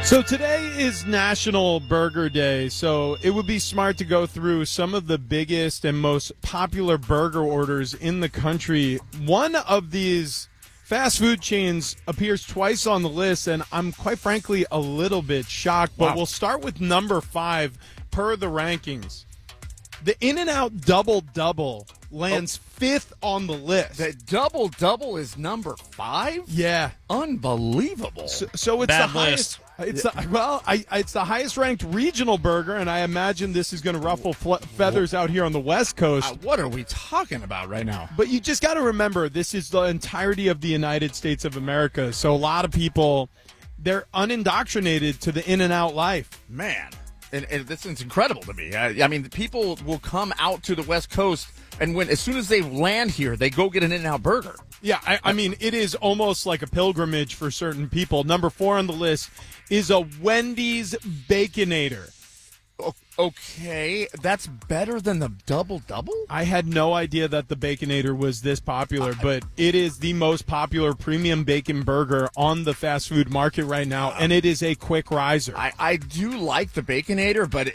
So today is National Burger Day, so it would be smart to go through some of the biggest and most popular burger orders in the country. One of these fast food chains appears twice on the list, and I'm quite frankly a little bit shocked, but we'll start with number 5 per the rankings. The In-N-Out Double Double lands 5th on the list. The Double Double is number 5? Yeah. Unbelievable. So it's Bad the highest. list. It's the highest ranked regional burger, and I imagine this is going to ruffle feathers out here on the West Coast. What are we talking about right now? But you just got to remember, this is the entirety of the United States of America. So a lot of people, they're unindoctrinated to the In-N-Out life. Man, and this is incredible to me. I mean, people will come out to the West Coast, and as soon as they land here, they go get an In-N-Out burger. Yeah, I mean, it is almost like a pilgrimage for certain people. Number 4 on the list is a Wendy's Baconator. Okay, that's better than the Double Double? I had no idea that the Baconator was this popular, but it is the most popular premium bacon burger on the fast food market right now, and it is a quick riser. I do like the Baconator, but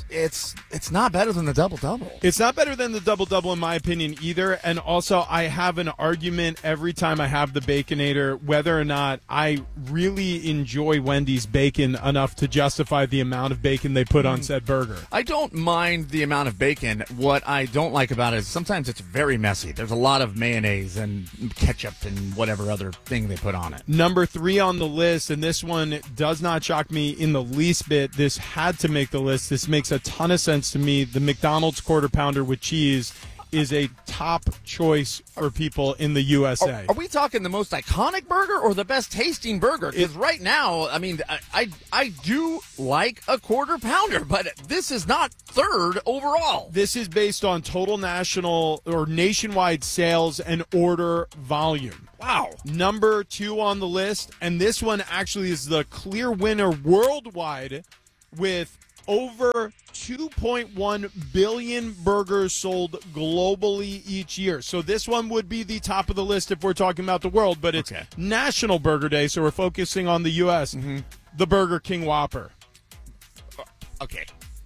it's not better than the Double Double. It's not better than the Double Double in my opinion either, and also I have an argument every time I have the Baconator whether or not I really enjoy Wendy's bacon enough to justify the amount of bacon they put on said burger. I don't mind the amount of bacon. What I don't like about it is sometimes it's very messy. There's a lot of mayonnaise and ketchup and whatever other thing they put on it. Number 3 on the list, and this one does not shock me in the least bit. This had to make the list. This makes a ton of sense to me. The McDonald's Quarter Pounder with cheese is a top choice for people in the USA. Are we talking the most iconic burger or the best tasting burger? Because right now, I mean, I do like a Quarter Pounder, but this is not third overall. This is based on total national or nationwide sales and order volume. Wow. Number 2 on the list, and this one actually is the clear winner worldwide with over 2.1 billion burgers sold globally each year. So this one would be the top of the list if we're talking about the world, but it's National Burger Day, so we're focusing on the U.S. Mm-hmm. The Burger King Whopper. Okay.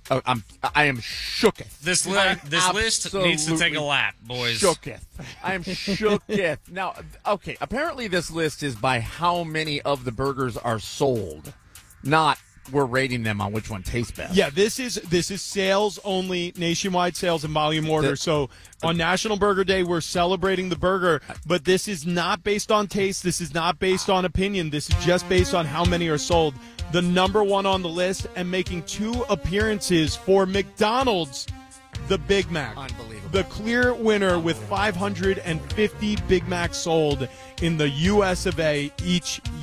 I am shooketh. This list needs to take a lap, boys. Shooketh. I am shooketh. Now, okay, apparently this list is by how many of the burgers are sold, not we're rating them on which one tastes best. Yeah, this is sales only, nationwide sales and volume order. So on National Burger Day, we're celebrating the burger, but this is not based on taste. This is not based on opinion. This is just based on how many are sold. The number 1 on the list and making 2 appearances for McDonald's, the Big Mac. Unbelievable. The clear winner with 550 Big Macs sold in the US of A each